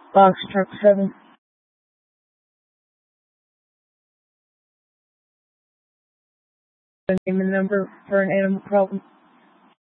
Box truck 7. Name and number for an animal problem.